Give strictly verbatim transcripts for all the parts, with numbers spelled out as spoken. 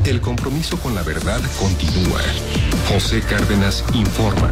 El compromiso con la verdad continúa. José Cárdenas informa.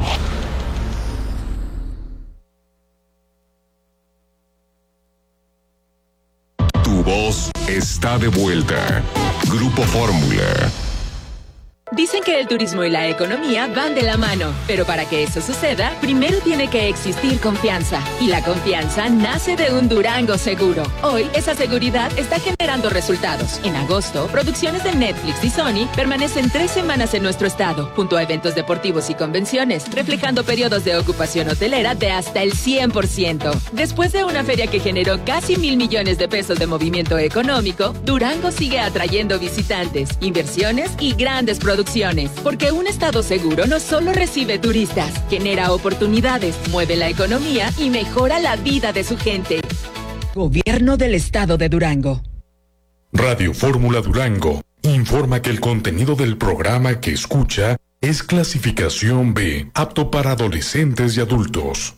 Tu voz está de vuelta. Grupo Fórmula. Dicen que el turismo y la economía van de la mano, pero para que eso suceda, primero tiene que existir confianza. Y la confianza nace de un Durango seguro. Hoy, esa seguridad está generando resultados. En agosto, producciones de Netflix y Sony permanecen tres semanas en nuestro estado, junto a eventos deportivos y convenciones, reflejando periodos de ocupación hotelera de hasta el cien por ciento. Después de una feria que generó casi mil millones de pesos de movimiento económico, Durango sigue atrayendo visitantes, inversiones y grandes producciones. Porque un estado seguro no solo recibe turistas, genera oportunidades, mueve la economía y mejora la vida de su gente. Gobierno del Estado de Durango. Radio Fórmula Durango informa que el contenido del programa que escucha es clasificación B, apto para adolescentes y adultos.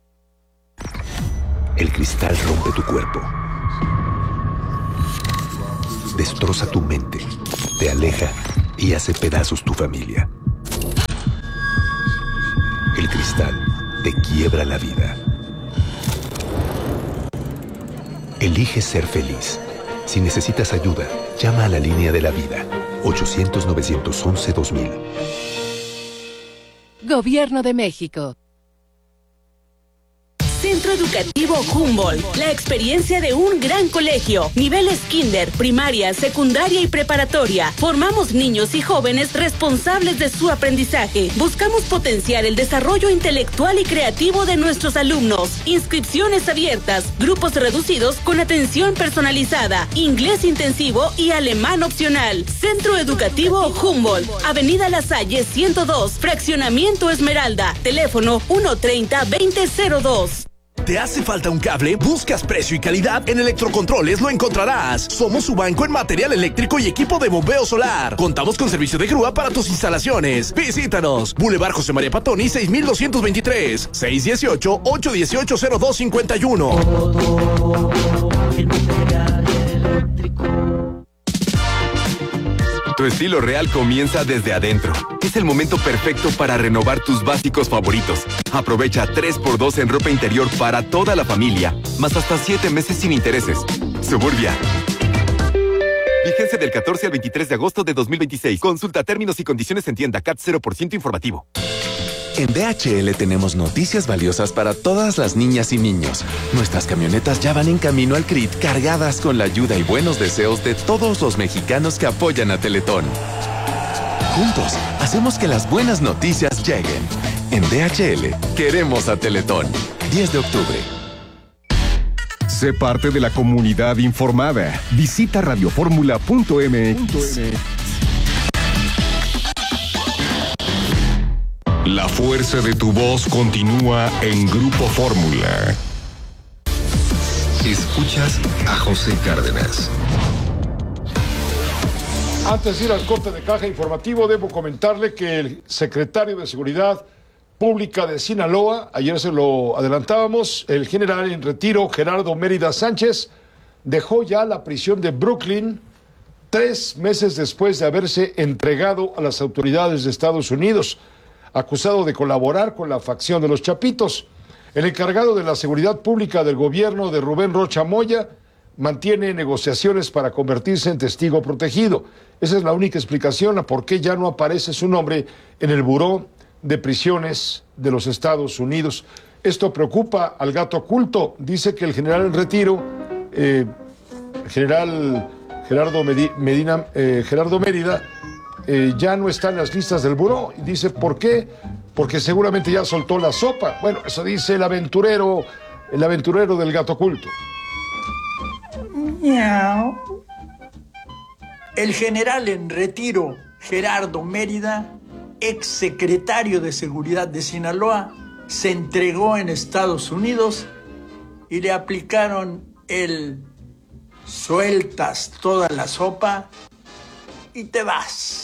El cristal rompe tu cuerpo, destroza tu mente, te aleja y hace pedazos tu familia. El cristal te quiebra la vida. Elige ser feliz. Si necesitas ayuda, llama a la línea de la vida. ochocientos, novecientos once, dos mil. Gobierno de México. Centro Educativo Humboldt, la experiencia de un gran colegio, niveles kinder, primaria, secundaria y preparatoria. Formamos niños y jóvenes responsables de su aprendizaje. Buscamos potenciar el desarrollo intelectual y creativo de nuestros alumnos. Inscripciones abiertas, grupos reducidos con atención personalizada, inglés intensivo y alemán opcional. Centro Educativo Humboldt, Avenida La Salle ciento dos, Fraccionamiento Esmeralda, teléfono uno treinta, veinte cero dos. ¿Te hace falta un cable? ¿Buscas precio y calidad? En Electrocontroles lo encontrarás. Somos su banco en material eléctrico y equipo de bombeo solar. Contamos con servicio de grúa para tus instalaciones. Visítanos. Boulevard José María Patoni, seis mil doscientos veintitrés. seis uno ocho, ocho uno ocho, cero dos cinco uno. Tu estilo real comienza desde adentro. Es el momento perfecto para renovar tus básicos favoritos. Aprovecha tres por dos en ropa interior para toda la familia, más hasta siete meses sin intereses. Suburbia. Vigencia del catorce al veintitrés de agosto de dos mil veintiséis. Consulta términos y condiciones en tienda. C A T cero por ciento informativo. En D H L tenemos noticias valiosas para todas las niñas y niños. Nuestras camionetas ya van en camino al C R I T cargadas con la ayuda y buenos deseos de todos los mexicanos que apoyan a Teletón. Juntos, hacemos que las buenas noticias lleguen. En D H L, queremos a Teletón. diez de octubre. Sé parte de la comunidad informada. Visita radioformula punto m x. La fuerza de tu voz continúa en Grupo Fórmula. Escuchas a José Cárdenas. Antes de ir al corte de caja informativo, debo comentarle que el secretario de Seguridad Pública de Sinaloa, ayer se lo adelantábamos, el general en retiro Gerardo Mérida Sánchez, dejó ya la prisión de Brooklyn tres meses después de haberse entregado a las autoridades de Estados Unidos, acusado de colaborar con la facción de los Chapitos. El encargado de la seguridad pública del gobierno de Rubén Rocha Moya mantiene negociaciones para convertirse en testigo protegido. Esa es la única explicación a por qué ya no aparece su nombre en el Buró de Prisiones de los Estados Unidos. Esto preocupa al gato oculto. Dice que el general en retiro, eh, general Gerardo Medi- Medina, eh, Gerardo Mérida, Eh, ya no está en las listas del buró. Y dice, ¿por qué? Porque seguramente ya soltó la sopa. Bueno, eso dice el aventurero, el aventurero del gato oculto. Miau. El general en retiro, Gerardo Mérida, ex secretario de Seguridad de Sinaloa, se entregó en Estados Unidos y le aplicaron el sueltas toda la sopa y te vas.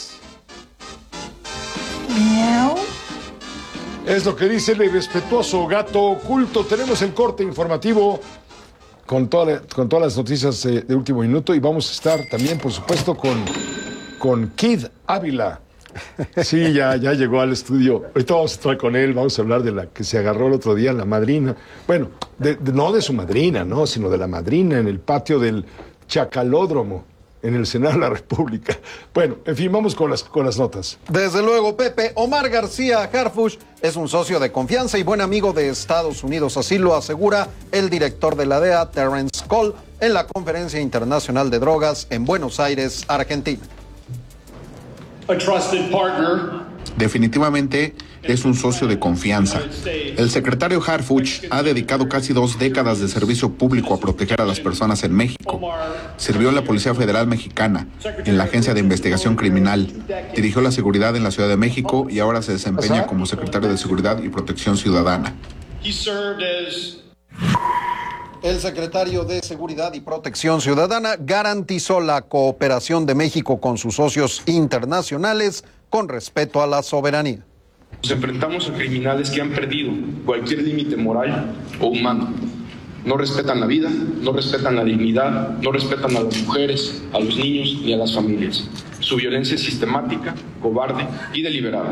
Miau. Es lo que dice el irrespetuoso gato oculto. Tenemos el corte informativo con, toda la, con todas las noticias eh, de último minuto y vamos a estar también, por supuesto, con con Kid Ávila. Sí, ya, ya llegó al estudio. Ahorita vamos a estar con él, vamos a hablar de la que se agarró el otro día, la madrina. Bueno, de, de, no de su madrina, no, sino de la madrina en el patio del Chacalódromo, en el Senado de la República. Bueno, en fin, vamos con las, con las notas. Desde luego, Pepe, Omar García Harfuch es un socio de confianza y buen amigo de Estados Unidos. Así lo asegura el director de la D E A, Terence Cole, en la Conferencia Internacional de Drogas en Buenos Aires, Argentina. A trusted partner. Definitivamente es un socio de confianza. El secretario Harfuch ha dedicado casi dos décadas de servicio público a proteger a las personas en México. Sirvió en la Policía Federal Mexicana, en la Agencia de Investigación Criminal, dirigió la seguridad en la Ciudad de México y ahora se desempeña como secretario de Seguridad y Protección Ciudadana. El secretario de Seguridad y Protección Ciudadana garantizó la cooperación de México con sus socios internacionales con respeto a la soberanía. Nos enfrentamos a criminales que han perdido cualquier límite moral o humano. No respetan la vida, no respetan la dignidad, no respetan a las mujeres, a los niños ni a las familias. Su violencia es sistemática, cobarde y deliberada.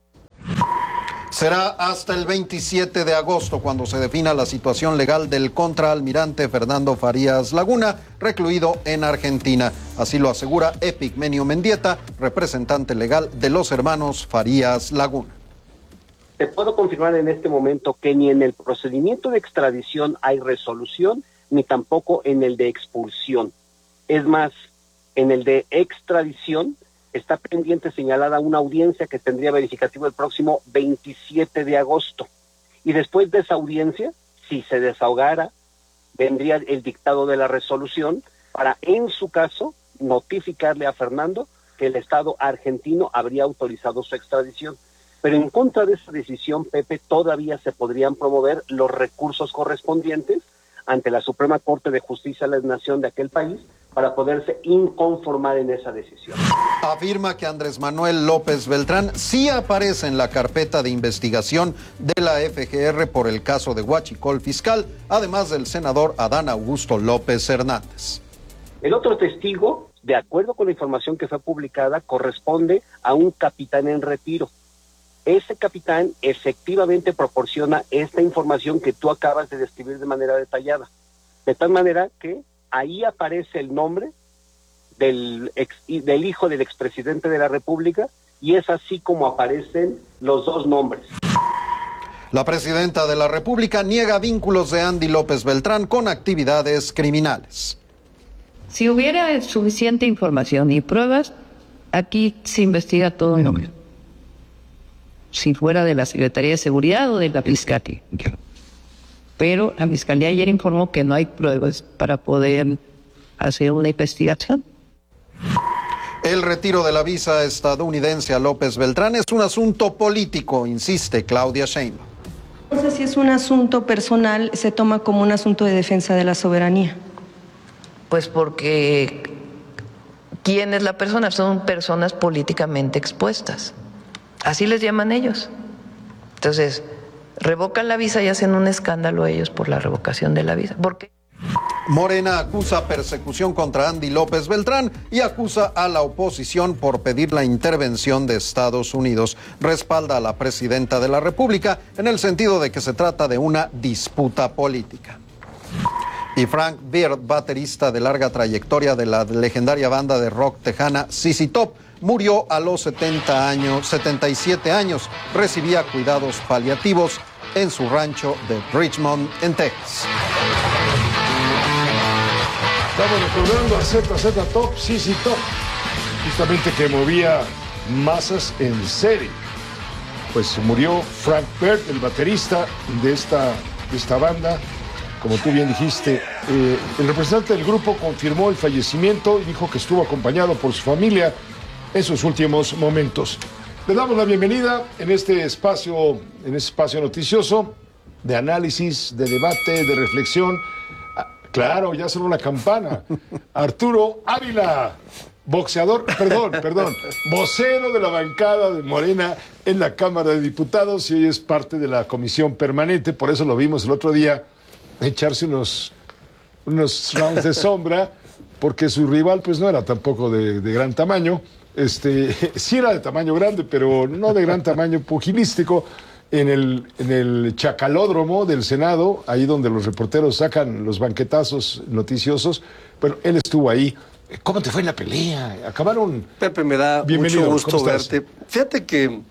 Será hasta el veintisiete de agosto cuando se defina la situación legal del contraalmirante Fernando Farías Laguna, recluido en Argentina. Así lo asegura Epigmenio Mendieta, representante legal de los hermanos Farías Laguna. Te puedo confirmar en este momento que ni en el procedimiento de extradición hay resolución, ni tampoco en el de expulsión. Es más, en el de extradición está pendiente señalada una audiencia que tendría verificativo el próximo veintisiete de agosto. Y después de esa audiencia, si se desahogara, vendría el dictado de la resolución para, en su caso, notificarle a Fernando que el Estado argentino habría autorizado su extradición. Pero en contra de esa decisión, Pepe, todavía se podrían promover los recursos correspondientes ante la Suprema Corte de Justicia de la Nación de aquel país para poderse inconformar en esa decisión. Afirma que Andrés Manuel López Beltrán sí aparece en la carpeta de investigación de la F G R por el caso de Huachicol Fiscal, además del senador Adán Augusto López Hernández. El otro testigo, de acuerdo con la información que fue publicada, corresponde a un capitán en retiro. Ese capitán efectivamente proporciona esta información que tú acabas de describir de manera detallada. De tal manera que ahí aparece el nombre del, ex, del hijo del expresidente de la República y es así como aparecen los dos nombres. La presidenta de la República niega vínculos de Andy López Beltrán con actividades criminales. Si hubiera suficiente información y pruebas, aquí se investiga todo el nombre. Si fuera de la Secretaría de Seguridad o de la Fiscalía. Pero la Fiscalía ayer informó que no hay pruebas para poder hacer una investigación. El retiro de la visa estadounidense a López Beltrán es un asunto político, insiste Claudia Sheinbaum. No sé si es un asunto personal, se toma como un asunto de defensa de la soberanía. Pues porque ¿quién es la persona? Son personas políticamente expuestas. Así les llaman ellos. Entonces, revocan la visa y hacen un escándalo ellos por la revocación de la visa. ¿Por qué? Morena acusa persecución contra Andy López Beltrán y acusa a la oposición por pedir la intervención de Estados Unidos. Respalda a la presidenta de la República en el sentido de que se trata de una disputa política. Y Frank Beard, baterista de larga trayectoria de la legendaria banda de rock tejana Z Z Top, murió a los setenta años, setenta y siete años. Recibía cuidados paliativos en su rancho de Richmond, en Texas. Estamos recordando a Z Z Top, Z Z Top, justamente que movía masas en serie. Pues murió Frank Beard, el baterista de esta, de esta banda. Como tú bien dijiste, eh, el representante del grupo confirmó el fallecimiento y dijo que estuvo acompañado por su familia en sus últimos momentos. Les damos la bienvenida en este espacio, en este espacio noticioso de análisis, de debate, de reflexión. Ah, claro, ya sonó la campana. Arturo Ávila, boxeador, perdón, perdón, vocero de la bancada de Morena en la Cámara de Diputados y hoy es parte de la comisión permanente, por eso lo vimos el otro día echarse unos, unos rounds de sombra. porque su rival pues no era tampoco de, de gran tamaño, este, sí era de tamaño grande, pero no de gran tamaño pugilístico, en el, en el chacalódromo del Senado, ahí donde los reporteros sacan los banquetazos noticiosos. Bueno, él estuvo ahí. ¿Cómo te fue en la pelea? Acabaron... Pepe, me da Bienvenido. mucho gusto verte. Fíjate que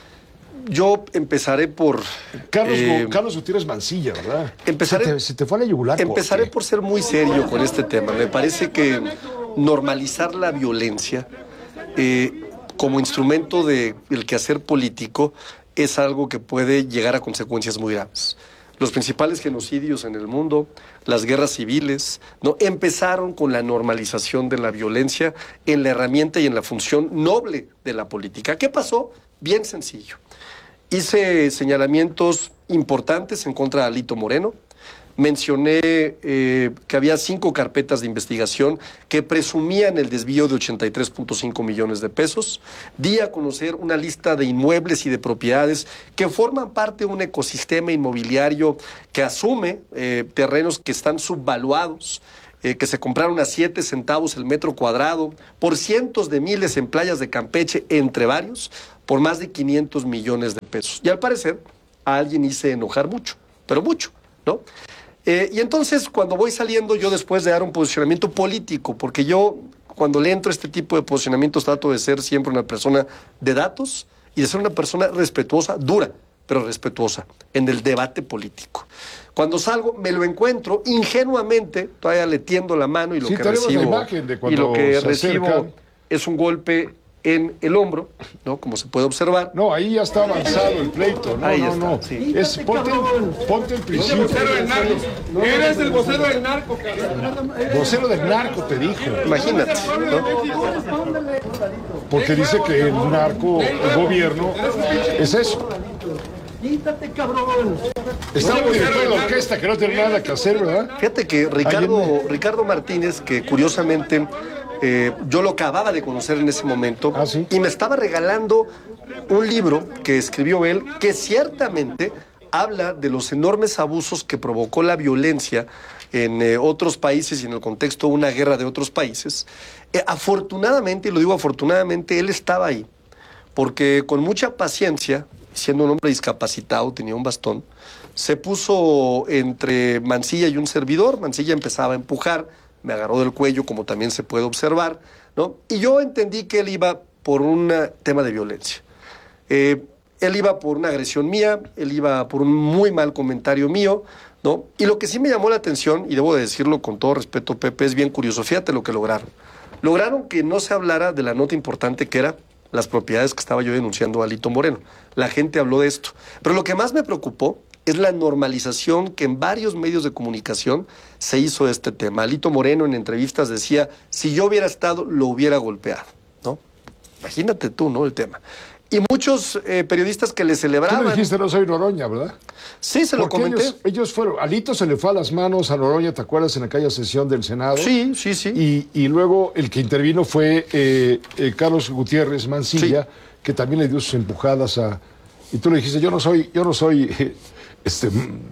yo empezaré por... Carlos, eh, Carlos Gutiérrez Mancilla, ¿verdad? Empezaré, se, te, se te fue a la yugular. Empezaré ¿por, por ser muy serio con este tema. Me parece que normalizar la violencia eh, como instrumento del quehacer político es algo que puede llegar a consecuencias muy graves. Los principales genocidios en el mundo, las guerras civiles, ¿no? Empezaron con la normalización de la violencia en la herramienta y en la función noble de la política. ¿Qué pasó? Bien sencillo. Hice señalamientos importantes en contra de Alito Moreno. Mencioné eh, que había cinco carpetas de investigación que presumían el desvío de ochenta y tres punto cinco millones de pesos. Di a conocer una lista de inmuebles y de propiedades que forman parte de un ecosistema inmobiliario que asume eh, terrenos que están subvaluados, eh, que se compraron a siete centavos el metro cuadrado, por cientos de miles en playas de Campeche, entre varios, por más de quinientos millones de pesos. Y al parecer a alguien hice enojar mucho, pero mucho, ¿no? Eh, y entonces, cuando voy saliendo, yo después de dar un posicionamiento político, porque yo, cuando le entro a este tipo de posicionamientos, trato de ser siempre una persona de datos y de ser una persona respetuosa, dura, pero respetuosa, en el debate político. Cuando salgo, me lo encuentro ingenuamente, todavía le tiendo la mano y lo sí, que tenemos recibo, la imagen de y cuando lo que se recibo acercan. es un golpe en el hombro, ¿no? Como se puede observar. No, ahí ya está avanzado el pleito. No, ahí no, está, no. Sí. Es, ponte, ponte el principio. Eres el vocero del narco, cabrón. Vocero del narco, te dijo. Imagínate, ¿no? Porque dice que el narco, el gobierno, es eso. Quítate, cabrón. Está un director de la orquesta que no tiene nada que hacer, ¿verdad? Fíjate que Ricardo, Ricardo Martínez, que curiosamente eh, yo lo acababa de conocer en ese momento, ¿Ah, sí? y me estaba regalando un libro que escribió él, que ciertamente habla de los enormes abusos que provocó la violencia en eh, otros países y en el contexto de una guerra de otros países. Eh, afortunadamente, y lo digo afortunadamente, él estaba ahí, porque con mucha paciencia, siendo un hombre discapacitado, tenía un bastón, se puso entre Mancilla y un servidor. Mancilla empezaba a empujar, me agarró del cuello, como también se puede observar, ¿no? Y yo entendí que él iba por un tema de violencia. Eh, él iba por una agresión mía, él iba por un muy mal comentario mío, ¿no? Y lo que sí me llamó la atención, y debo de decirlo con todo respeto, Pepe, es bien curioso. Fíjate lo que lograron. Lograron que no se hablara de la nota importante que era las propiedades que estaba yo denunciando a Alito Moreno. La gente habló de esto. Pero lo que más me preocupó es la normalización que en varios medios de comunicación se hizo de este tema. Alito Moreno en entrevistas decía, si yo hubiera estado, lo hubiera golpeado, ¿no? Imagínate tú, ¿no? El tema. Y muchos eh, periodistas que le celebraban... Tú le dijiste, no soy Noroña, ¿verdad? Sí, se lo Porque comenté. Ellos, ellos fueron... Alito se le fue a las manos a Noroña, ¿te acuerdas? En aquella sesión del Senado. Sí, sí, sí. Y, y luego el que intervino fue eh, eh, Carlos Gutiérrez Mancilla, sí, que también le dio sus empujadas a... Y tú le dijiste, yo no soy... Yo no soy eh, este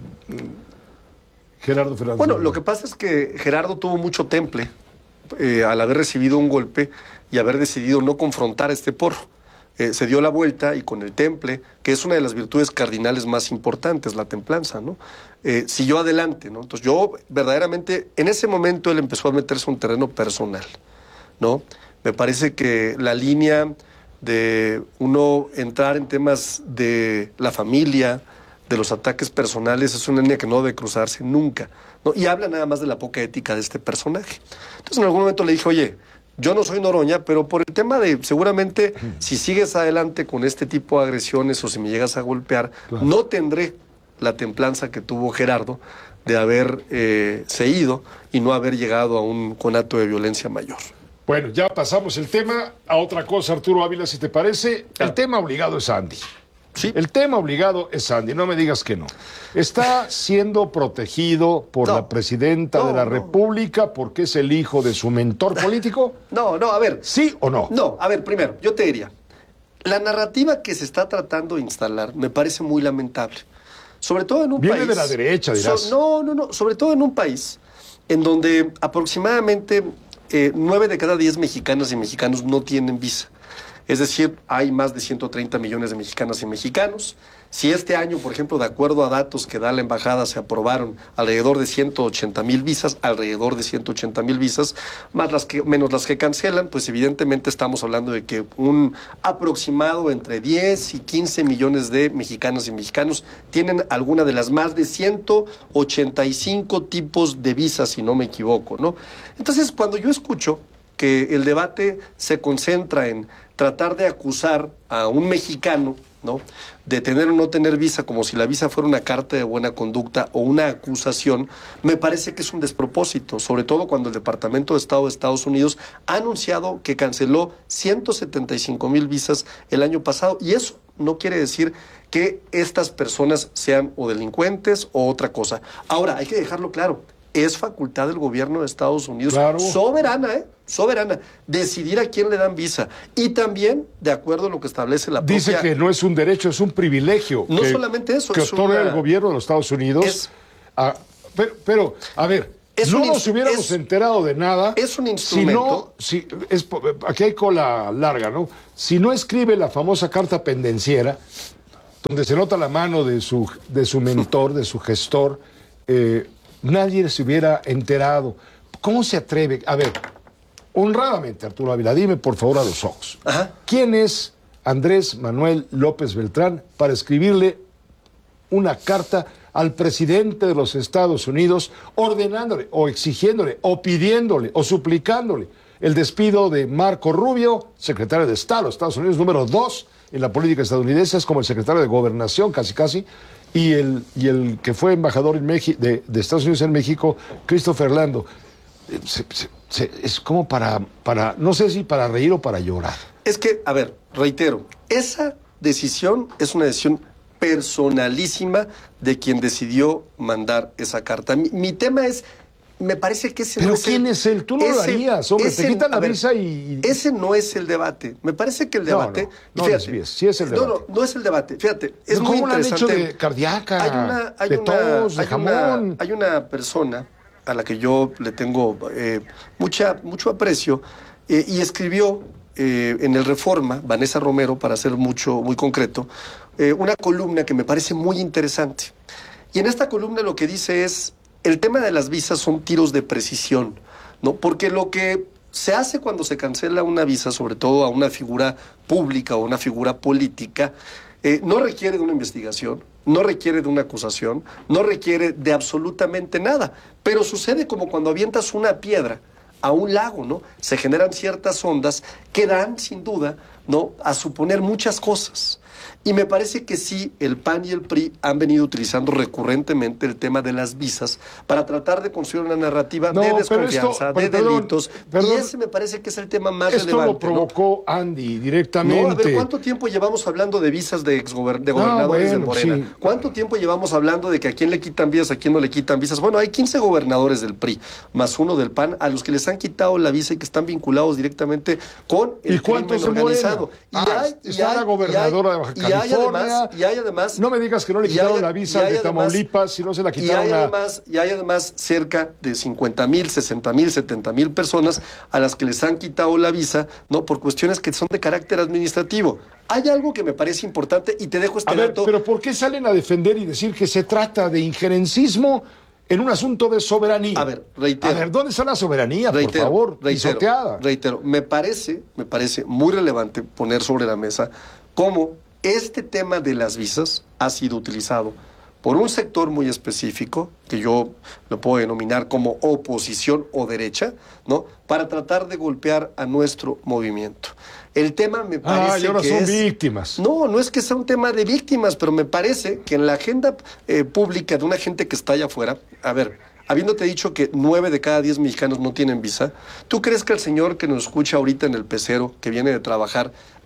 Gerardo Fernández. Bueno, lo que pasa es que Gerardo tuvo mucho temple eh, al haber recibido un golpe y haber decidido no confrontar a este porro. Eh, se dio la vuelta y con el temple, que es una de las virtudes cardinales más importantes, la templanza, ¿no? Eh, siguió adelante, ¿no? Entonces yo verdaderamente, en ese momento él empezó a meterse en un terreno personal, ¿no? Me parece que la línea de uno entrar en temas de la familia, de los ataques personales, es una línea que no debe cruzarse nunca, ¿no? Y habla nada más de la poca ética de este personaje. Entonces en algún momento le dije, oye, yo no soy Noroña, pero por el tema de, seguramente, si sigues adelante con este tipo de agresiones o si me llegas a golpear, claro, no tendré la templanza que tuvo Gerardo de haber eh, cedido y no haber llegado a un conato de violencia mayor. Bueno, ya pasamos el tema a otra cosa, Arturo Ávila, si te parece. El tema obligado es Andy. Sí. El tema obligado es Andy, no me digas que no. Está siendo protegido por no. la presidenta no, de la no. República porque es el hijo de su mentor político. No, no, a ver. ¿Sí o no? No, a ver, primero, yo te diría, la narrativa que se está tratando de instalar me parece muy lamentable. Sobre todo en un Viene país... Viene de la derecha, dirás. So, no, no, no, sobre todo en un país en donde aproximadamente eh, nueve de cada diez mexicanas y mexicanos no tienen visa. Es decir, hay más de ciento treinta millones de mexicanas y mexicanos. Si este año, por ejemplo, de acuerdo a datos que da la embajada, se aprobaron alrededor de ciento ochenta mil visas, alrededor de ciento ochenta mil visas, más las que, menos las que cancelan, pues evidentemente estamos hablando de que un aproximado entre diez y quince millones de mexicanas y mexicanos tienen alguna de las más de ciento ochenta y cinco tipos de visas, si no me equivoco, ¿no? Entonces, cuando yo escucho que el debate se concentra en tratar de acusar a un mexicano, ¿no?, de tener o no tener visa, como si la visa fuera una carta de buena conducta o una acusación, me parece que es un despropósito, sobre todo cuando el Departamento de Estado de Estados Unidos ha anunciado que canceló ciento setenta y cinco mil visas el año pasado, y eso no quiere decir que estas personas sean o delincuentes o otra cosa. Ahora, hay que dejarlo claro, es facultad del gobierno de Estados Unidos, claro, soberana, ¿eh? soberana, decidir a quién le dan visa. Y también, de acuerdo a lo que establece la propia... Dice que no es un derecho, es un privilegio. No que, solamente eso. Que es otorga una... el gobierno de los Estados Unidos. Es... A, pero, pero, a ver, es no nos hubiéramos es... enterado de nada. Es un instrumento. Si no, si, es, aquí hay cola larga, ¿no? Si no escribe la famosa carta pendenciera, donde se nota la mano de su, de su mentor, de su gestor, eh, nadie se hubiera enterado. ¿Cómo se atreve? A ver, honradamente, Arturo Ávila, dime por favor a los ojos. Ajá. ¿Quién es Andrés Manuel López Beltrán para escribirle una carta al presidente de los Estados Unidos ordenándole o exigiéndole o pidiéndole o suplicándole el despido de Marco Rubio, secretario de Estado de los Estados Unidos, número dos en la política estadounidense, es como el secretario de Gobernación, casi casi, y el, y el que fue embajador en México, de, de Estados Unidos en México, Christopher Lando? Se, se, se, es como para, para, no sé si para reír o para llorar. Es que, a ver, reitero, esa decisión es una decisión personalísima de quien decidió mandar esa carta. Mi, mi tema es, me parece que ese ¿Pero no es quién el, es él? Tú no ese, lo harías, hombre, ese, te quitan la ver, visa y... Ese no es el debate. Me parece que el debate... No, no, no fíjate, desvíes, sí es el debate. No, no, no es el debate. Fíjate, es ¿Cómo muy lo han interesante. hecho de cardíaca, hay una, hay de una, tos, de hay jamón? Una, hay una persona a la que yo le tengo eh, mucha, mucho aprecio eh, y escribió eh, en el Reforma, Vanessa Romero, para ser mucho, muy concreto, eh, una columna que me parece muy interesante. Y en esta columna lo que dice es, el tema de las visas son tiros de precisión, ¿no? Porque lo que se hace cuando se cancela una visa, sobre todo a una figura pública o una figura política, eh, no requiere de una investigación, no requiere de una acusación, no requiere de absolutamente nada, pero sucede como cuando avientas una piedra a un lago, ¿no? Se generan ciertas ondas que dan, sin duda, ¿no?, a suponer muchas cosas. Y me parece que sí, el P A N y el P R I han venido utilizando recurrentemente el tema de las visas para tratar de construir una narrativa no, de desconfianza, esto, de perdón, delitos, perdón, y ese me parece que es el tema más esto relevante. Esto lo provocó, ¿no?, Andy directamente. No, a ver, ¿cuánto tiempo llevamos hablando de visas de, exgober de gobernadores ah, bueno, de Morena? Sí. ¿Cuánto tiempo llevamos hablando de que a quién le quitan visas, a quién no le quitan visas? Bueno, hay quince gobernadores del P R I, más uno del P A N, a los que les han quitado la visa y que están vinculados directamente con el ¿Y crimen organizado. Y ah, hay, está y hay, la gobernadora y hay, de Baja California. Y hay además, y hay además... No me digas que no le quitaron hay, la visa de Tamaulipas, si no se la quitaron. Y hay, a... además, y hay además cerca de cincuenta mil, sesenta mil, setenta mil personas a las que les han quitado la visa, ¿no?, por cuestiones que son de carácter administrativo. Hay algo que me parece importante y te dejo este a ver, dato. Pero ¿por qué salen a defender y decir que se trata de injerencismo en un asunto de soberanía? A ver, reitero. A ver, ¿dónde está la soberanía, reitero, por favor? Reitero, pisoteada. reitero. Me parece, me parece muy relevante poner sobre la mesa cómo este tema de las visas ha sido utilizado por un sector muy específico, que yo lo puedo denominar como oposición o derecha, ¿no?, para tratar de golpear a nuestro movimiento. El tema me parece ah, y ahora que son es... víctimas. No, no es que sea un tema de víctimas, pero me parece que en la agenda eh, pública de una gente que está allá afuera, a ver, habiéndote dicho que nueve de cada diez mexicanos no tienen visa, ¿tú crees que el señor que nos escucha ahorita en el pecero, que viene de trabajar,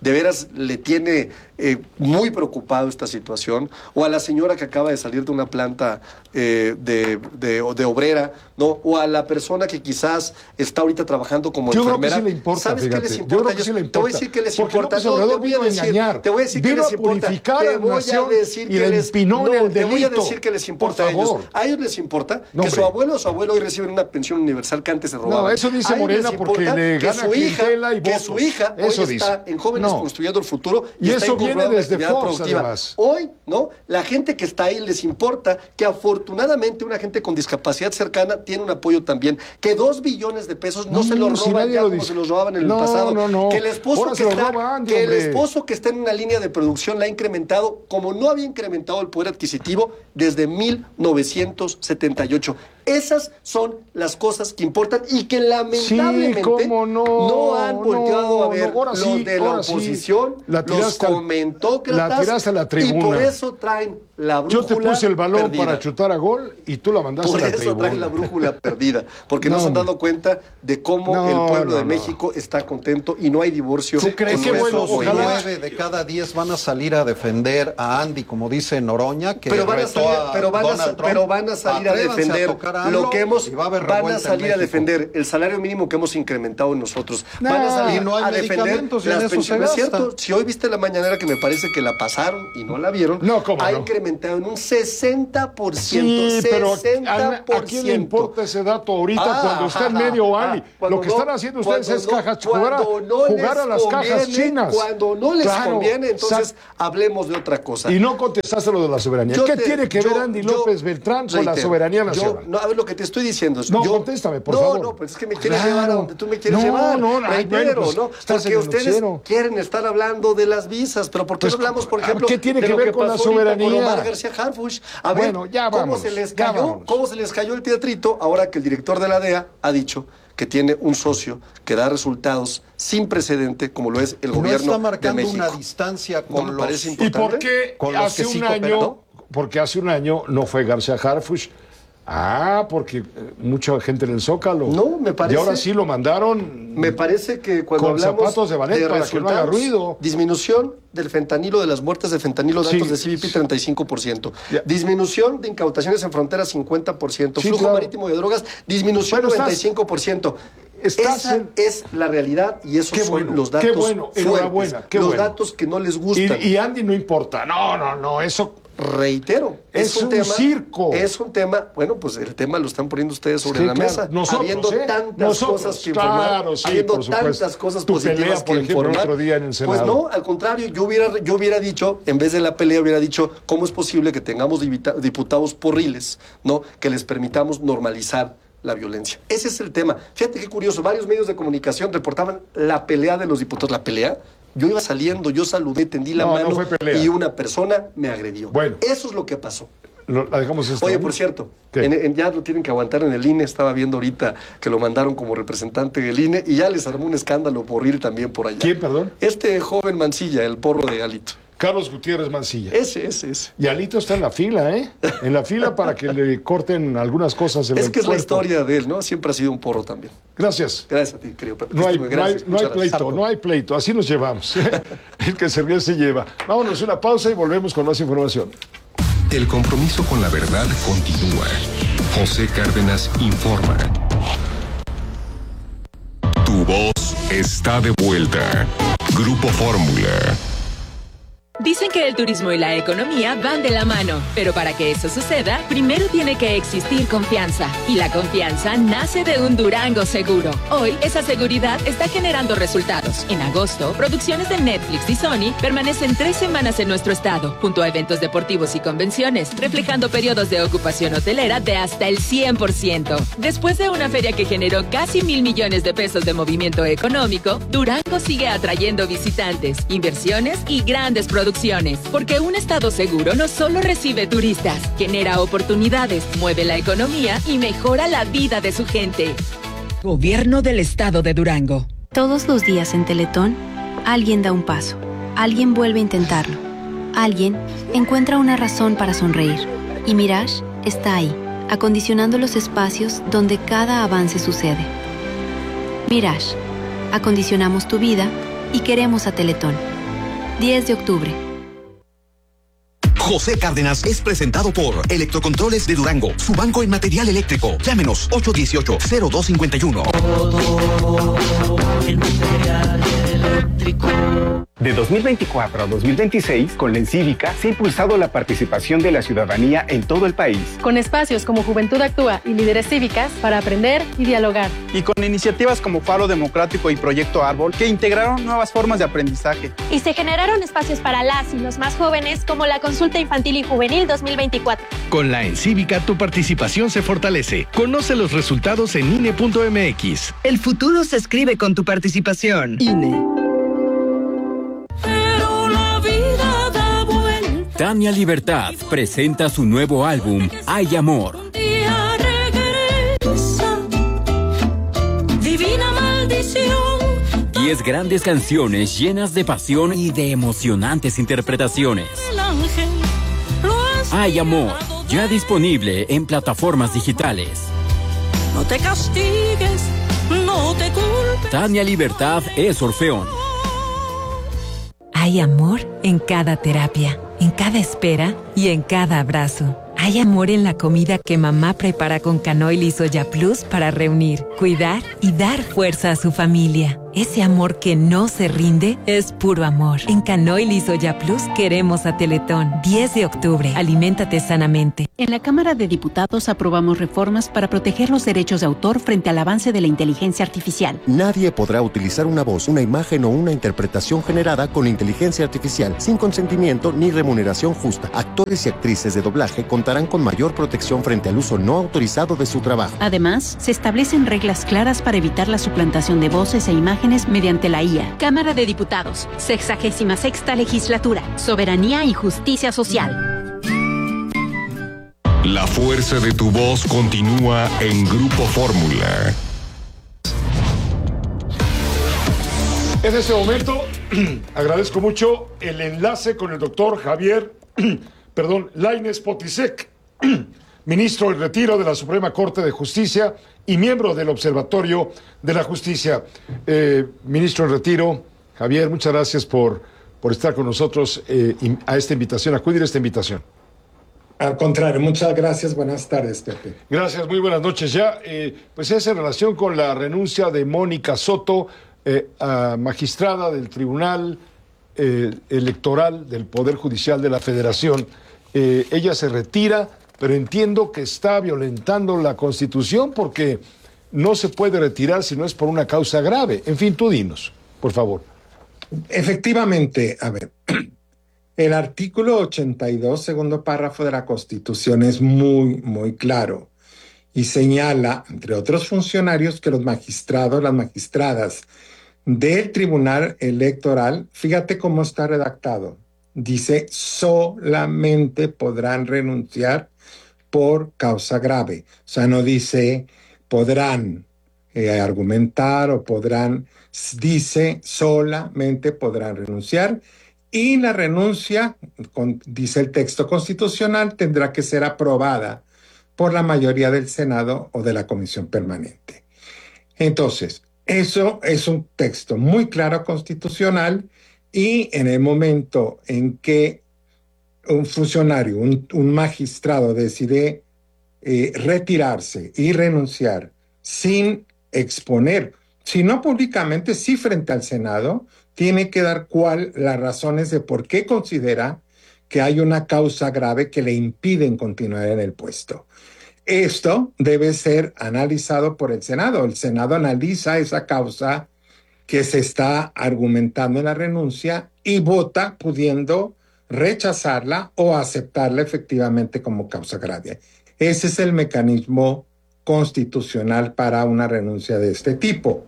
de veras le tiene eh, muy preocupado esta situación, o a la señora que acaba de salir de una planta eh, de, de, de obrera, ¿no? O a la persona que quizás está ahorita trabajando como yo enfermera. Creo que sí le importa, ¿Sabes fíjate, qué les yo importa? creo que sí le importa. Te voy a decir qué les Porque importa. López Obrador No, te voy a vino a decir, engañar, te voy a decir qué vino les a importa. purificar Te a la voy a nación decir y que le les empinó en no, el te voy a delito. decir que les importa Por a ellos. favor. A ellos les importa No, que su hombre. abuelo o su abuelo hoy reciben una pensión universal que antes se robaban. No, eso dice A ellos Morena les porque importa le que gana su hija, clientela y que votos. su hija Eso hoy dice. está en Jóvenes No. Construyendo el Futuro y, Y está eso en viene programa de desde actividad Fox, productiva. además. Hoy, ¿no? La gente que está ahí les importa que afortunadamente una gente con discapacidad cercana tiene un apoyo también, que dos billones de pesos no, No, se los si roban nadie ya lo como dice. se los robaban en el No, pasado. no, no. Que el esposo Ahora que se lo está, roba Andy, que el hombre. esposo que está en una línea de producción la ha incrementado como no había incrementado el poder adquisitivo desde mil novecientos setenta y ocho. Esas son las cosas que importan y que lamentablemente Sí, cómo no, no han volteado no, a ver no, ahora los sí, de la ahora sí. oposición, La los tiraste al- comentócratas, la tiraste a la y tribuna. por eso traen la brújula Yo te puse el balón perdida. para chutar a gol y tú la mandaste Por a la eso tribuna. traen la brújula perdida, porque no, No, se han hombre. dado cuenta de cómo No, el pueblo no, de no. México está contento y no hay divorcio. ¿Tú crees con que nuestros esos gobiernos. nueve de cada diez van a salir a defender a Andy, como dice Noroña, que pero van a retó salir, pero van a, Donald sa- Trump? pero van a salir a Atrévanse defender tocar a AMLO lo que hemos, y va a haber van a revuelta en salir a México. defender el salario mínimo que hemos incrementado nosotros. Nah, van a salir y no hay a defender medicamentos y en las eso se pensiones. Es gasta. cierto, si hoy viste la mañanera que me parece que la pasaron y no la vieron, No, ¿cómo ha no? incrementado en un sesenta por ciento. Sí, pero ¿a, sesenta por ciento. a quién le importa ese dato ahorita Ah, cuando está en ajá, medio ah, Andy? cuando Lo que no- están haciendo ustedes cuando es no- cajas, jugar a, cuando no jugar les a las cajas conviene, chinas. Cuando no les Claro, conviene, entonces exacto. hablemos de otra cosa. Y no contestaste lo de la soberanía. Yo ¿Qué te- tiene que yo- ver Andy yo López Beltrán con la reitero, soberanía yo- nacional? no, a ver, lo que te estoy diciendo es... No, yo, contéstame, por no, favor. No, pues es que me quieres Claro. llevar a donde tú me quieres No, llevar. no, no, ay, Reitero, bueno, pues, ¿no? estás Porque en el ustedes noticiero. quieren estar hablando de las visas, pero ¿por qué Pues, no hablamos, por ¿qué ejemplo, tiene de que lo ver que con la pasó ahorita soberanía? con Omar García Harfuch? A ver, Bueno, ya ¿cómo vámonos, se les ya cayó? vámonos. ¿Cómo se les cayó el teatrito ahora que el director de la D E A ha dicho que tiene un socio que da resultados sin precedente, como lo es el No gobierno está de marcando México? una distancia ¿No con me los... parece ¿Y importante? por qué Con los hace que sí un cooperó. año, porque hace un año no fue García Harfuch? Ah, porque eh, mucha gente en el Zócalo. No, me parece- Y ahora sí lo mandaron. Me parece que cuando Con hablamos zapatos de ballet para que no haga resultados, ruido. Disminución del fentanilo, de las muertes de fentanilo, datos Sí. de C B P treinta y cinco por ciento. Ya. Disminución de incautaciones en frontera cincuenta por ciento. Sí, Flujo claro. marítimo de drogas, disminución Bueno, estás- noventa y cinco por ciento. estás Esa en- es la realidad y esos Qué son bueno, los qué datos bueno, fuertes, enhorabuena, qué los bueno. datos que no les gustan. Y, y Andy no importa. No, no, no, eso. Reitero, Es un tema, circo. Es un tema, bueno, pues el tema lo están poniendo ustedes sobre Sí, la claro. mesa. Nosotros, habiendo ¿eh? tantas Nosotros, cosas que informar, claro, sí, habiendo por supuesto. tantas cosas Tu positivas pelea, que por ejemplo, el informar. otro día en el Pues Senado. no, al contrario, yo hubiera, yo hubiera dicho, en vez de la pelea, hubiera dicho, ¿cómo es posible que tengamos dipita- diputados porriles, ¿no? Que les permitamos normalizar la violencia? Ese es el tema. Fíjate qué curioso, varios medios de comunicación reportaban la pelea de los diputados. ¿La pelea? Yo iba saliendo, yo saludé, tendí la No, no mano fue pelea. y una persona me agredió. Bueno. Eso es lo que pasó. Lo- la dejamos esta Oye, vez. por cierto, ¿Qué? en- en- ya lo tienen que aguantar en el I N E. Estaba viendo ahorita que lo mandaron como representante del I N E y ya les armó un escándalo por ir también por allá. ¿Quién, perdón? Este joven Mancilla, el porro de Alito. Carlos Gutiérrez Mancilla. Ese, ese, ese. Y Alito está en la fila, ¿eh? En la fila para que le corten algunas cosas en Es el que es la cuerpo. historia de él, ¿no? Siempre ha sido un porro también. Gracias. Gracias a ti, querido Pepe. No hay, Muy no hay, gracias, no hay muchas gracias. pleito, no hay pleito. Así nos llevamos. El que se ríe se lleva. Vámonos a una pausa y volvemos con más información. El compromiso con la verdad continúa. José Cárdenas informa. Tu voz está de vuelta. Grupo Fórmula. Dicen que el turismo y la economía van de la mano, pero para que eso suceda, primero tiene que existir confianza. Y la confianza nace de un Durango seguro. Hoy, esa seguridad está generando resultados. En agosto, producciones de Netflix y Sony permanecen tres semanas en nuestro estado, junto a eventos deportivos y convenciones, reflejando periodos de ocupación hotelera de hasta el cien por ciento. Después de una feria que generó casi mil millones de pesos de movimiento económico, Durango sigue atrayendo visitantes, inversiones y grandes producciones. Porque un estado seguro no solo recibe turistas, genera oportunidades, mueve la economía y mejora la vida de su gente. Gobierno del Estado de Durango. Todos los días en Teletón, alguien da un paso, alguien vuelve a intentarlo, alguien encuentra una razón para sonreír. Y Mirage está ahí, acondicionando los espacios donde cada avance sucede. Mirage, acondicionamos tu vida y queremos a Teletón. diez de octubre. José Cárdenas es presentado por Electrocontroles de Durango, su banco en material eléctrico. Llámenos ocho uno ocho, cero dos cinco uno. De dos mil veinticuatro a dos mil veintiséis, con la Encívica se ha impulsado la participación de la ciudadanía en todo el país. Con espacios como Juventud Actúa y Líderes Cívicas para aprender y dialogar. Y con iniciativas como Faro Democrático y Proyecto Árbol que integraron nuevas formas de aprendizaje. Y se generaron espacios para las y los más jóvenes como la Consulta Infantil y Juvenil dos mil veinticuatro. Con la Encívica tu participación se fortalece. Conoce los resultados en I N E punto M X. El futuro se escribe con tu participación. I N E. Tania Libertad presenta su nuevo álbum, Hay Amor. Divina maldición. Diez grandes canciones llenas de pasión y de emocionantes interpretaciones. Hay Amor, ya disponible en plataformas digitales. No te castigues, no te culpes. Tania Libertad es Orfeón. Hay amor en cada terapia, en cada espera y en cada abrazo. Hay amor en la comida que mamá prepara con Canoil y Soya Plus para reunir, cuidar y dar fuerza a su familia. Ese amor que no se rinde es puro amor. En Canoil y Soya Plus queremos a Teletón. diez de octubre. Aliméntate sanamente. En la Cámara de Diputados aprobamos reformas para proteger los derechos de autor frente al avance de la inteligencia artificial. Nadie podrá utilizar una voz, una imagen o una interpretación generada con inteligencia artificial sin consentimiento ni remuneración justa. Actores y actrices de doblaje contarán con mayor protección frente al uso no autorizado de su trabajo. Además, se establecen reglas claras para evitar la suplantación de voces e imágenes mediante la I A. Cámara de Diputados, sexagésima sexta legislatura, soberanía y justicia social. La fuerza de tu voz continúa en Grupo Fórmula. En este momento agradezco mucho el enlace con el doctor Javier, perdón, Lainez Potisek, ministro en retiro de la Suprema Corte de Justicia y miembro del Observatorio de la Justicia. Eh, ministro en retiro, Javier, muchas gracias por, por estar con nosotros eh, a esta invitación, acudir a esta invitación. Al contrario, muchas gracias, buenas tardes, Pepe. Gracias, muy buenas noches ya. Eh, pues es en relación con la renuncia de Mónica Soto, eh, a magistrada del Tribunal eh, Electoral del Poder Judicial de la Federación. Eh, ella se retira, pero entiendo que está violentando la Constitución porque no se puede retirar si no es por una causa grave. En fin, tú dinos, por favor. Efectivamente, a ver, el artículo ochenta y dos, segundo párrafo de la Constitución es muy, muy claro y señala, entre otros funcionarios, que los magistrados, las magistradas del Tribunal Electoral, fíjate cómo está redactado, dice solamente podrán renunciar por causa grave. O sea, no dice podrán eh, argumentar o podrán, dice solamente podrán renunciar y la renuncia, con, dice el texto constitucional, tendrá que ser aprobada por la mayoría del Senado o de la Comisión Permanente. Entonces, eso es un texto muy claro constitucional y en el momento en que un funcionario, un, un magistrado decide eh, retirarse y renunciar sin exponer, si no públicamente, sí frente al Senado, tiene que dar cuál las razones de por qué considera que hay una causa grave que le impiden continuar en el puesto. Esto debe ser analizado por el Senado. El Senado analiza esa causa que se está argumentando en la renuncia y vota pudiendo rechazarla o aceptarla efectivamente como causa grave. Ese es el mecanismo constitucional para una renuncia de este tipo.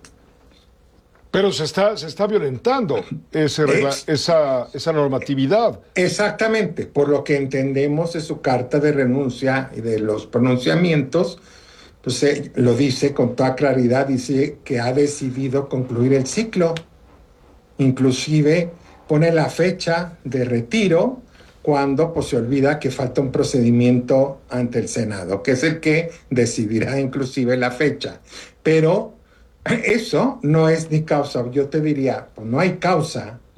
Pero se está, se está violentando ese, es, esa, esa normatividad. Exactamente, por lo que entendemos de su carta de renuncia y de los pronunciamientos, pues eh, lo dice con toda claridad, dice que ha decidido concluir el ciclo. Inclusive pone la fecha de retiro cuando pues, se olvida que falta un procedimiento ante el Senado, que es el que decidirá inclusive la fecha. Pero eso no es ni causa, yo te diría, pues no hay causa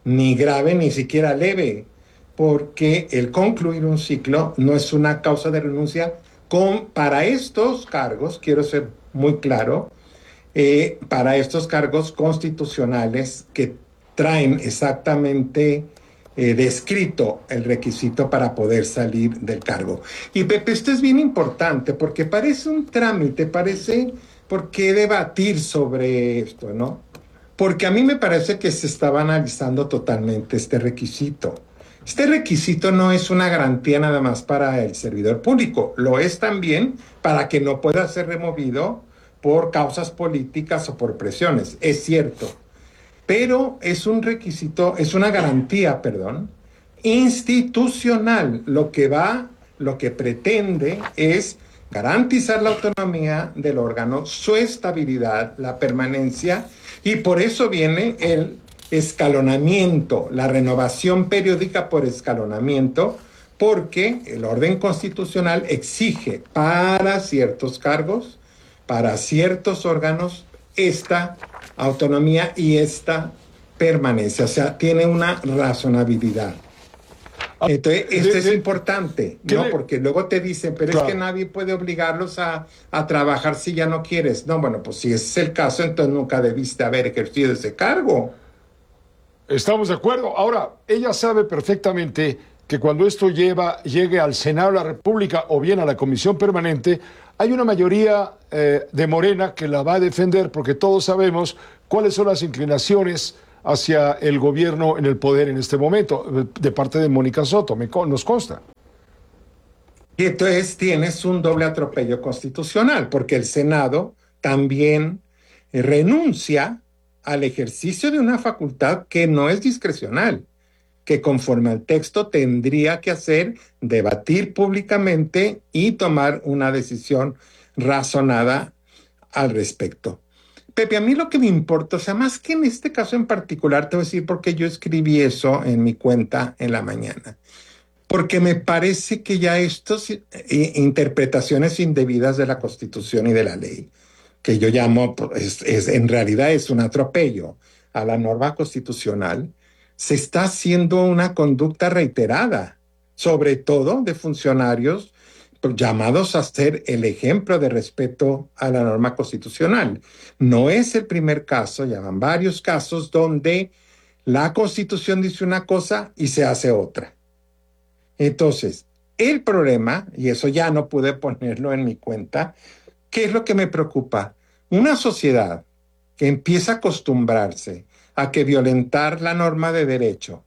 ni grave, ni siquiera leve, porque el concluir un ciclo no es una causa de renuncia con, para estos cargos, quiero ser muy claro, eh, para estos cargos constitucionales que traen exactamente eh, descrito el requisito para poder salir del cargo. Y Pepe, esto es bien importante porque parece un trámite, parece, ¿por qué debatir sobre esto, no? Porque a mí me parece que se estaba analizando totalmente este requisito. Este requisito no es una garantía nada más para el servidor público, lo es también para que no pueda ser removido por causas políticas o por presiones, es cierto. Pero es un requisito, es una garantía, perdón, institucional. Lo que va, lo que pretende es garantizar la autonomía del órgano, su estabilidad, la permanencia, y por eso viene el escalonamiento, la renovación periódica por escalonamiento, porque el orden constitucional exige para ciertos cargos, para ciertos órganos, esta autonomía y esta permanencia, o sea, tiene una razonabilidad. Entonces, esto es importante, ¿no? Porque luego te dicen, pero claro, es que nadie puede obligarlos a, a trabajar si ya no quieres. No, bueno, pues si ese es el caso, entonces nunca debiste haber ejercido ese cargo. Estamos de acuerdo. Ahora, ella sabe perfectamente que cuando esto lleva, llegue al Senado de la República o bien a la Comisión Permanente, hay una mayoría eh, de Morena que la va a defender, porque todos sabemos cuáles son las inclinaciones hacia el gobierno en el poder en este momento, de parte de Mónica Soto, me, nos consta. Y entonces tienes un doble atropello constitucional, porque el Senado también renuncia al ejercicio de una facultad que no es discrecional, que conforme al texto tendría que hacer, debatir públicamente y tomar una decisión razonada al respecto. Pepe, a mí lo que me importa, o sea, más que en este caso en particular, te voy a decir por qué yo escribí eso en mi cuenta en la mañana. Porque me parece que ya estas eh, interpretaciones indebidas de la Constitución y de la ley, que yo llamo, es, es, en realidad es un atropello a la norma constitucional, se está haciendo una conducta reiterada, sobre todo de funcionarios llamados a ser el ejemplo de respeto a la norma constitucional. No es el primer caso, ya van varios casos donde la Constitución dice una cosa y se hace otra. Entonces, el problema, y eso ya no pude ponerlo en mi cuenta, ¿qué es lo que me preocupa? Una sociedad que empieza a acostumbrarse a que violentar la norma de derecho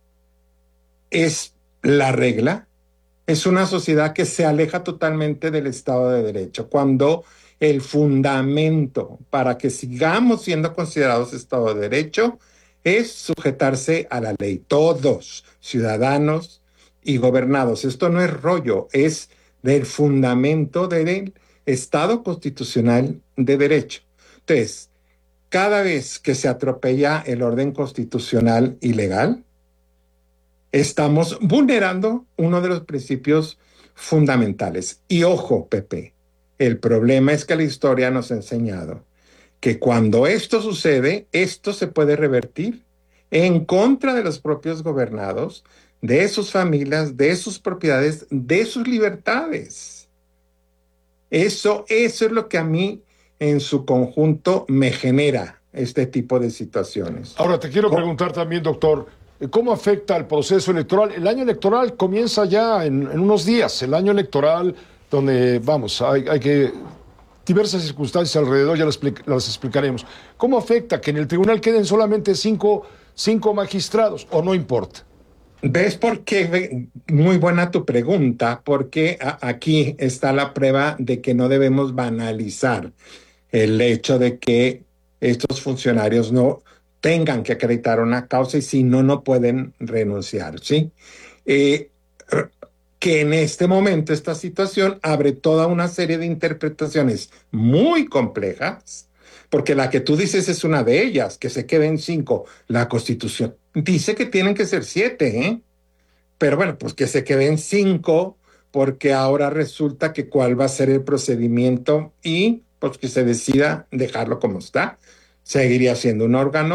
es la regla, es una sociedad que se aleja totalmente del Estado de Derecho, cuando el fundamento para que sigamos siendo considerados Estado de Derecho es sujetarse a la ley, todos, ciudadanos y gobernados. Esto no es rollo, es del fundamento del Estado constitucional de derecho. Entonces, cada vez que se atropella el orden constitucional y legal, estamos vulnerando uno de los principios fundamentales. Y ojo, Pepe, el problema es que la historia nos ha enseñado que cuando esto sucede, esto se puede revertir en contra de los propios gobernados, de sus familias, de sus propiedades, de sus libertades. Eso, eso es lo que a mí en su conjunto me genera este tipo de situaciones. Ahora te quiero preguntar también, doctor, ¿cómo afecta el proceso electoral? El año electoral comienza ya en, en unos días, el año electoral donde, vamos, hay, hay que... diversas circunstancias alrededor, ya las, las explicaremos. ¿Cómo afecta que en el tribunal queden solamente cinco, cinco magistrados o no importa? ¿Ves por qué? Muy buena tu pregunta, porque a, aquí está la prueba de que no debemos banalizar el hecho de que estos funcionarios no tengan que acreditar una causa y si no, no pueden renunciar, ¿sí? Eh, que en este momento esta situación abre toda una serie de interpretaciones muy complejas, porque la que tú dices es una de ellas, que se queden cinco. La Constitución dice que tienen que ser siete, ¿eh? Pero bueno, pues que se queden cinco, porque ahora resulta que cuál va a ser el procedimiento y pues que se decida dejarlo como está. Seguiría siendo un órgano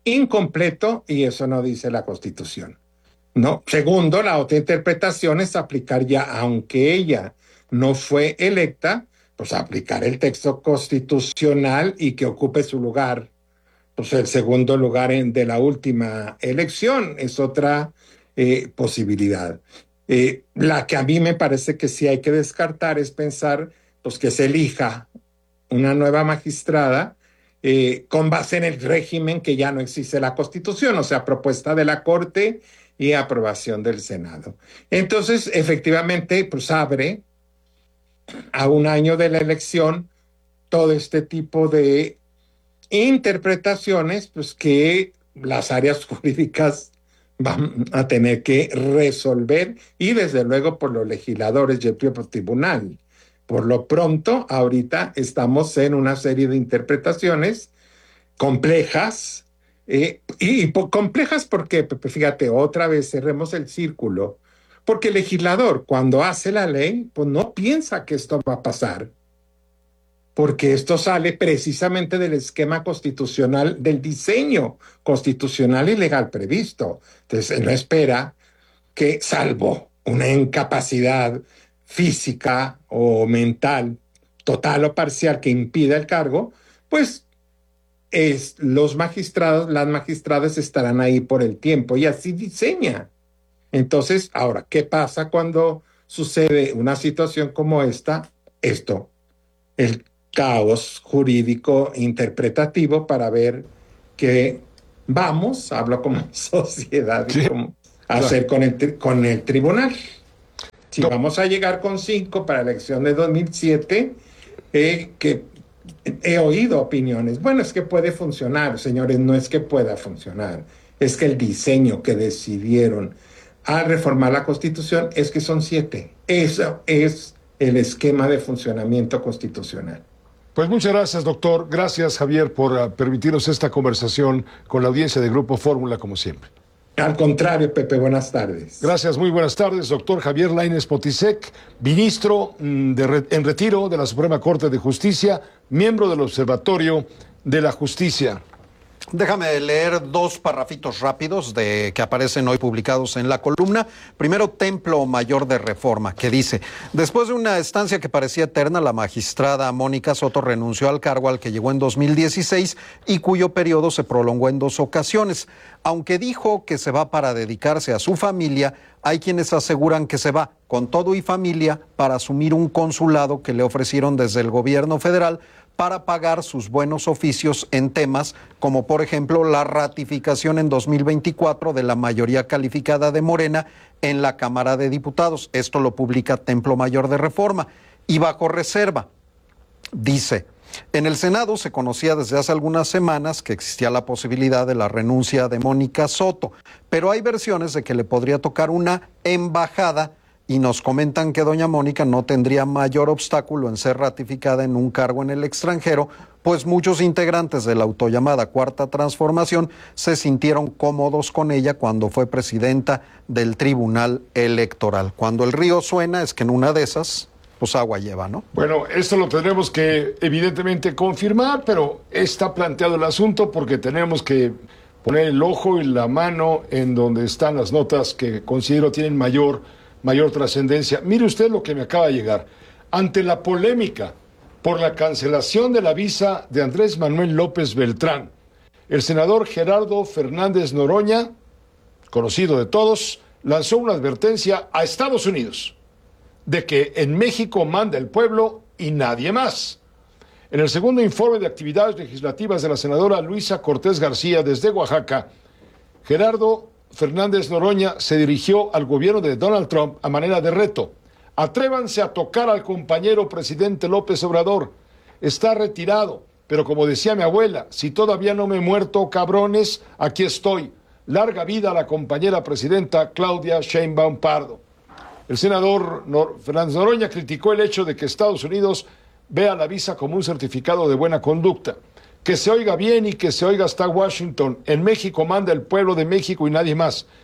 incompleto y eso no dice la Constitución, ¿no? Segundo, la otra interpretación es aplicar ya, aunque ella no fue electa, pues aplicar el texto constitucional y que ocupe su lugar, pues el segundo lugar en, de la última elección. Es otra eh, posibilidad. Eh, la que a mí me parece que sí hay que descartar es pensar pues, que se elija una nueva magistrada eh, con base en el régimen que ya no existe la Constitución, o sea, propuesta de la Corte y aprobación del Senado. Entonces, efectivamente, pues abre a un año de la elección todo este tipo de interpretaciones, pues que las áreas jurídicas van a tener que resolver y desde luego por los legisladores y el propio tribunal. Por lo pronto, ahorita estamos en una serie de interpretaciones complejas, eh, y, y por, complejas porque, fíjate, otra vez cerremos el círculo, porque el legislador cuando hace la ley, pues no piensa que esto va a pasar, porque esto sale precisamente del esquema constitucional, del diseño constitucional y legal previsto. Entonces, él no espera que, salvo una incapacidad física o mental, total o parcial, que impida el cargo, pues es, los magistrados, las magistradas estarán ahí por el tiempo y así diseña. Entonces, ahora, ¿qué pasa cuando sucede una situación como esta? Esto, el caos jurídico interpretativo para ver qué vamos, hablo como sociedad, sí, y cómo hacer con el, con el tribunal. Si no. Vamos a llegar con cinco para la elección de dos mil siete, eh, que he oído opiniones. Bueno, es que puede funcionar, señores, no es que pueda funcionar, es que el diseño que decidieron al reformar la Constitución es que son siete. Eso es el esquema de funcionamiento constitucional. Pues muchas gracias, doctor. Gracias, Javier, por uh, permitirnos esta conversación con la audiencia de Grupo Fórmula, como siempre. Al contrario, Pepe, buenas tardes. Gracias, muy buenas tardes, doctor Javier Lainez Potisek, ministro mm, de re en retiro de la Suprema Corte de Justicia, miembro del Observatorio de la Justicia. Déjame leer dos parrafitos rápidos de, que aparecen hoy publicados en la columna. Primero, Templo Mayor de Reforma, que dice: después de una estancia que parecía eterna, la magistrada Mónica Soto renunció al cargo al que llegó en dos mil dieciséis y cuyo periodo se prolongó en dos ocasiones. Aunque dijo que se va para dedicarse a su familia, hay quienes aseguran que se va con todo y familia para asumir un consulado que le ofrecieron desde el gobierno federal para pagar sus buenos oficios en temas como, por ejemplo, la ratificación en dos mil veinticuatro de la mayoría calificada de Morena en la Cámara de Diputados. Esto lo publica Templo Mayor de Reforma. Y bajo reserva, dice: en el Senado se conocía desde hace algunas semanas que existía la posibilidad de la renuncia de Mónica Soto, pero hay versiones de que le podría tocar una embajada y nos comentan que doña Mónica no tendría mayor obstáculo en ser ratificada en un cargo en el extranjero, pues muchos integrantes de la autollamada Cuarta Transformación se sintieron cómodos con ella cuando fue presidenta del Tribunal Electoral. Cuando el río suena es que en una de esas, pues agua lleva, ¿no? Bueno, esto lo tendremos que evidentemente confirmar, pero está planteado el asunto porque tenemos que poner el ojo y la mano en donde están las notas que considero tienen mayor mayor trascendencia. Mire usted lo que me acaba de llegar. Ante la polémica por la cancelación de la visa de Andrés Manuel López Beltrán, el senador Gerardo Fernández Noroña, conocido de todos, lanzó una advertencia a Estados Unidos de que en México manda el pueblo y nadie más. En el segundo informe de actividades legislativas de la senadora Luisa Cortés García desde Oaxaca, Gerardo Fernández Noroña se dirigió al gobierno de Donald Trump a manera de reto. Atrévanse a tocar al compañero presidente López Obrador. Está retirado, pero como decía mi abuela, si todavía no me he muerto, cabrones, aquí estoy. Larga vida a la compañera presidenta Claudia Sheinbaum Pardo. El senador Nor- Fernández Noroña criticó el hecho de que Estados Unidos vea la visa como un certificado de buena conducta. Que se oiga bien y que se oiga hasta Washington. En México manda el pueblo de México y nadie más.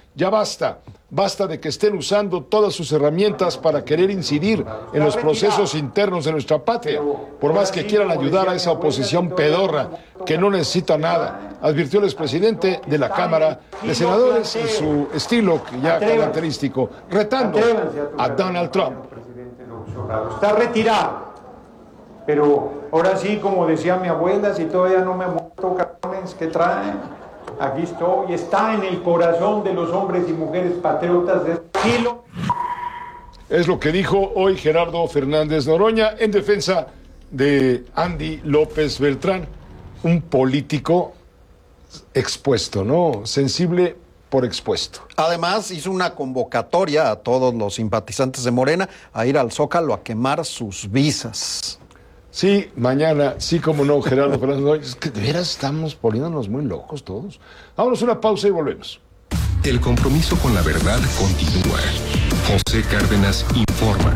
Ya basta, basta de que estén usando todas sus herramientas para querer incidir en los procesos internos de nuestra patria, por más que quieran ayudar a esa oposición pedorra que no necesita nada, advirtió el expresidente de la Cámara de Senadores en su estilo ya característico, retando a Donald Trump. Está retirado, pero ahora sí, como decía mi abuela, si todavía no me he muerto, cabrones, ¿qué traen? Aquí estoy, está en el corazón de los hombres y mujeres patriotas de estilo. Es lo que dijo hoy Gerardo Fernández Noroña en defensa de Andy López Beltrán, un político expuesto, ¿no? Sensible por expuesto. Además, hizo una convocatoria a todos los simpatizantes de Morena a ir al Zócalo a quemar sus visas. Sí, mañana, sí, como no, Gerardo Fernández. Es que de veras estamos poniéndonos muy locos todos. Vámonos a una pausa y volvemos. El compromiso con la verdad continúa. José Cárdenas informa.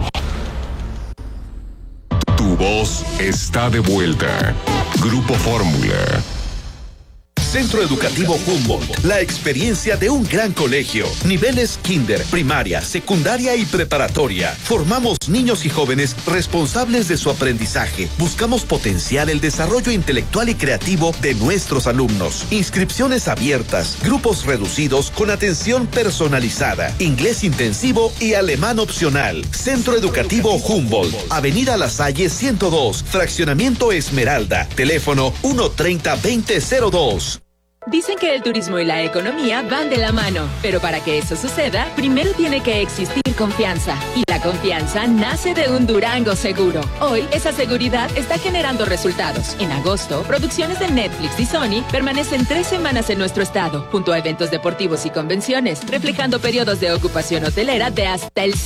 Tu voz está de vuelta. Grupo Fórmula. Centro Educativo Humboldt, la experiencia de un gran colegio. Niveles kinder, primaria, secundaria y preparatoria. Formamos niños y jóvenes responsables de su aprendizaje. Buscamos potenciar el desarrollo intelectual y creativo de nuestros alumnos. Inscripciones abiertas, grupos reducidos con atención personalizada, inglés intensivo y alemán opcional. Centro Educativo Humboldt, Avenida La Salle ciento dos, Fraccionamiento Esmeralda. Teléfono uno treinta, veinte cero dos. Dicen que el turismo y la economía van de la mano, pero para que eso suceda, primero tiene que existir confianza. Y la confianza nace de un Durango seguro. Hoy, esa seguridad está generando resultados. En agosto, producciones de Netflix y Sony permanecen tres semanas en nuestro estado, junto a eventos deportivos y convenciones, reflejando periodos de ocupación hotelera de hasta el